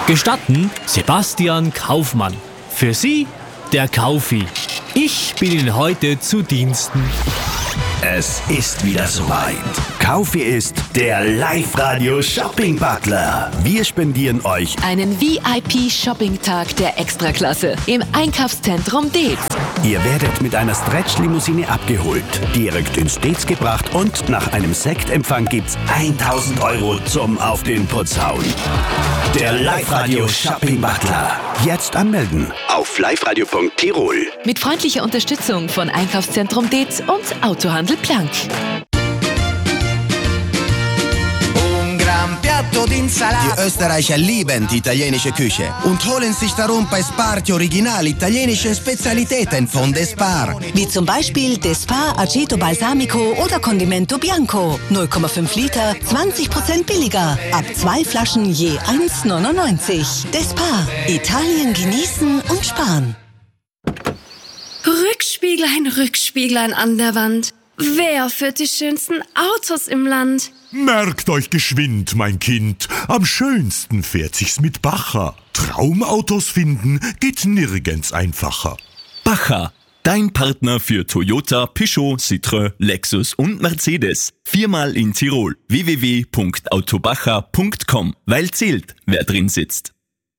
Gestatten Sebastian Kaufmann. Für Sie der Kaufi. Ich bin Ihnen heute zu Diensten. Es ist wieder soweit. Kaufi ist der Live-Radio-Shopping-Butler. Wir spendieren euch einen VIP-Shopping-Tag der Extraklasse im Einkaufszentrum Deetz. Ihr werdet mit einer Stretch-Limousine abgeholt, direkt ins Deetz gebracht und nach einem Sektempfang gibt's 1.000 € zum Auf den Putz hauen. Der Live-Radio-Shopping-Butler. Jetzt anmelden auf liveradio.tirol. Mit freundlicher Unterstützung von Einkaufszentrum Deetz und Autohandel Planck. Die Österreicher lieben die italienische Küche und holen sich darum bei Spar die original italienischen Spezialitäten von Despar. Wie zum Beispiel Despar Aceto Balsamico oder Condimento Bianco. 0,5 Liter, 20% billiger. Ab 2 Flaschen je 1,99. Despar. Italien genießen und sparen. Rückspieglein an der Wand. Wer führt die schönsten Autos im Land? Merkt euch geschwind, mein Kind, am schönsten fährt sich's mit Bacher. Traumautos finden geht nirgends einfacher. Bacher, dein Partner für Toyota, Peugeot, Citroën, Lexus und Mercedes. 4-mal in Tirol. www.autobacher.com. Weil zählt, wer drin sitzt.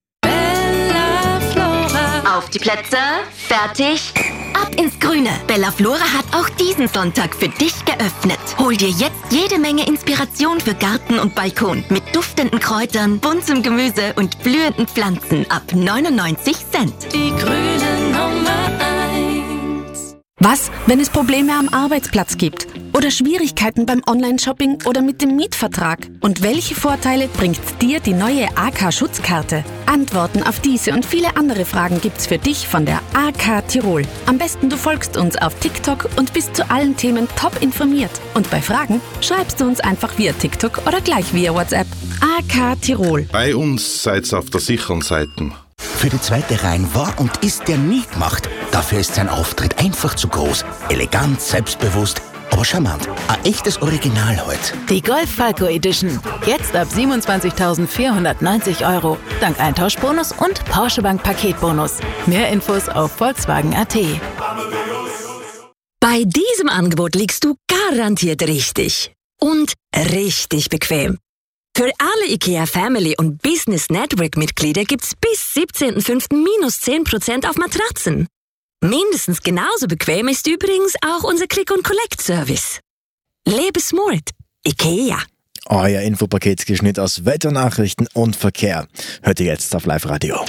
Auf die Plätze, fertig, ab ins Grüne. Bella Flora hat auch diesen Sonntag für dich geöffnet. Hol dir jetzt jede Menge Inspiration für Garten und Balkon mit duftenden Kräutern, buntem Gemüse und blühenden Pflanzen ab 99 Cent. Die grüne Nummer 1. Was, wenn es Probleme am Arbeitsplatz gibt? Oder Schwierigkeiten beim Online-Shopping oder mit dem Mietvertrag? Und welche Vorteile bringt dir die neue AK-Schutzkarte? Antworten auf diese und viele andere Fragen gibt's für dich von der AK Tirol. Am besten du folgst uns auf TikTok und bist zu allen Themen top informiert. Und bei Fragen schreibst du uns einfach via TikTok oder gleich via WhatsApp. AK Tirol. Bei uns seid's auf der sicheren Seite. Für die zweite rein war und ist der nie gemacht. Dafür ist sein Auftritt einfach zu groß. Elegant, selbstbewusst, aber charmant. Ein echtes Original heute. Die Golf Falco Edition. Jetzt ab 27.490 €. Dank Eintauschbonus und Porsche Bank Paketbonus. Mehr Infos auf Volkswagen.at. Bei diesem Angebot liegst du garantiert richtig. Und richtig bequem. Für alle IKEA Family und Business Network Mitglieder gibt's bis 17.05. minus 10% auf Matratzen. Mindestens genauso bequem ist übrigens auch unser Click-and-Collect-Service. Lebe smart. IKEA. Euer Infopaketgeschnitt aus Wetternachrichten und Verkehr. Hört ihr jetzt auf Live-Radio.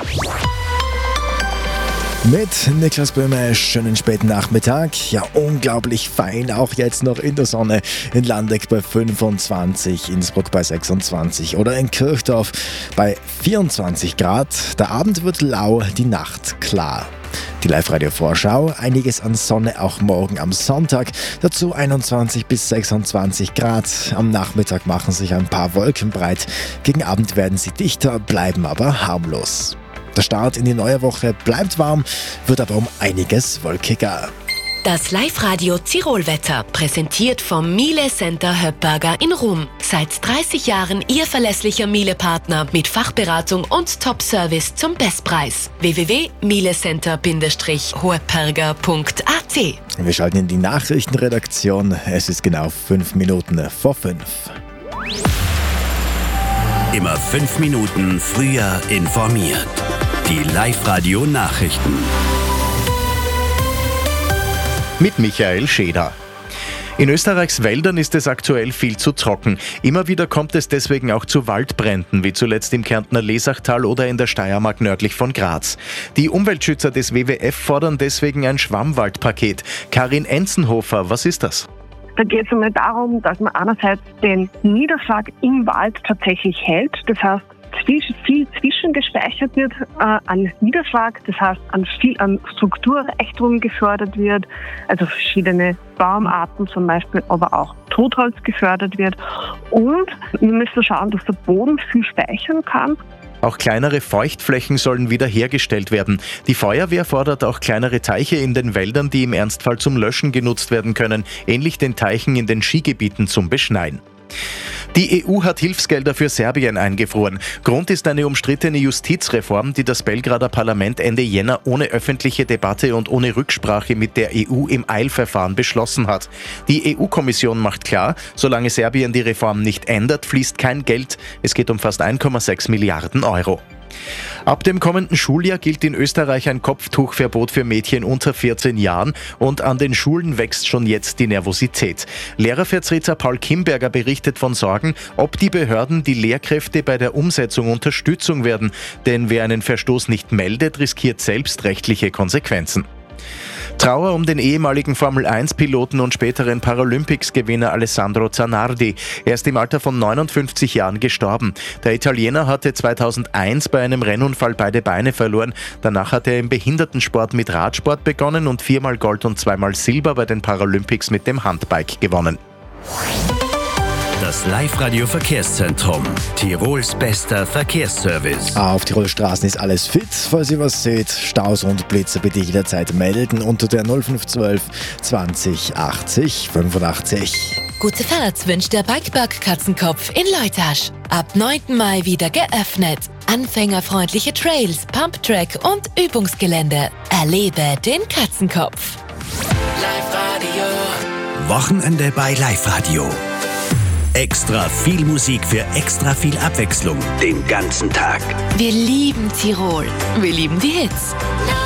Mit Niklas Böhme, schönen späten Nachmittag. Ja, unglaublich fein, auch jetzt noch in der Sonne. In Landeck bei 25, Innsbruck bei 26 oder in Kirchdorf bei 24 Grad. Der Abend wird lau, die Nacht klar. Die Live-Radio-Vorschau, einiges an Sonne auch morgen am Sonntag, dazu 21 bis 26 Grad. Am Nachmittag machen sich ein paar Wolken breit, gegen Abend werden sie dichter, bleiben aber harmlos. Der Start in die neue Woche bleibt warm, wird aber um einiges wolkiger. Das Live-Radio Tirol-Wetter, präsentiert vom Miele Center Höppberger in Rom. Seit 30 Jahren Ihr verlässlicher Miele-Partner mit Fachberatung und Top-Service zum Bestpreis. www.mielecenter-höppberger.at. Wir schalten in die Nachrichtenredaktion. Es ist genau 5 Minuten vor 5. Immer 5 Minuten früher informiert. Die Live-Radio-Nachrichten. Mit Michael Scheder. In Österreichs Wäldern ist es aktuell viel zu trocken. Immer wieder kommt es deswegen auch zu Waldbränden, wie zuletzt im Kärntner Lesachtal oder in der Steiermark nördlich von Graz. Die Umweltschützer des WWF fordern deswegen ein Schwammwaldpaket. Karin Enzenhofer, was ist das? Da geht es einmal darum, dass man einerseits den Niederschlag im Wald tatsächlich hält. Das heißt, viel zwischengespeichert wird an Niederschlag, das heißt an Strukturerechterung gefördert wird, also verschiedene Baumarten zum Beispiel, aber auch Totholz gefördert wird. Und wir müssen schauen, dass der Boden viel speichern kann. Auch kleinere Feuchtflächen sollen wiederhergestellt werden. Die Feuerwehr fordert auch kleinere Teiche in den Wäldern, die im Ernstfall zum Löschen genutzt werden können, ähnlich den Teichen in den Skigebieten zum Beschneien. Die EU hat Hilfsgelder für Serbien eingefroren. Grund ist eine umstrittene Justizreform, die das Belgrader Parlament Ende Jänner ohne öffentliche Debatte und ohne Rücksprache mit der EU im Eilverfahren beschlossen hat. Die EU-Kommission macht klar, solange Serbien die Reform nicht ändert, fließt kein Geld. Es geht um fast 1,6 Milliarden Euro. Ab dem kommenden Schuljahr gilt in Österreich ein Kopftuchverbot für Mädchen unter 14 Jahren und an den Schulen wächst schon jetzt die Nervosität. Lehrervertreter Paul Kimberger berichtet von Sorgen, ob die Behörden die Lehrkräfte bei der Umsetzung Unterstützung werden, denn wer einen Verstoß nicht meldet, riskiert selbst rechtliche Konsequenzen. Trauer um den ehemaligen Formel-1-Piloten und späteren Paralympics-Gewinner Alessandro Zanardi. Er ist im Alter von 59 Jahren gestorben. Der Italiener hatte 2001 bei einem Rennunfall beide Beine verloren. Danach hat er im Behindertensport mit Radsport begonnen und 4-mal Gold und 2-mal Silber bei den Paralympics mit dem Handbike gewonnen. Das Live-Radio-Verkehrszentrum. Tirols bester Verkehrsservice. Auf Tiroler Straßen ist alles fit. Falls ihr was seht, Staus und Blitzer bitte jederzeit melden unter der 0512 20 80 85. Gute Fahrt wünscht der Bikepark Katzenkopf in Leutasch. Ab 9. Mai wieder geöffnet. Anfängerfreundliche Trails, Pumptrack und Übungsgelände. Erlebe den Katzenkopf. Live-Radio. Wochenende bei Live-Radio. Extra viel Musik für extra viel Abwechslung den ganzen Tag. Wir lieben Tirol. Wir lieben die Hits.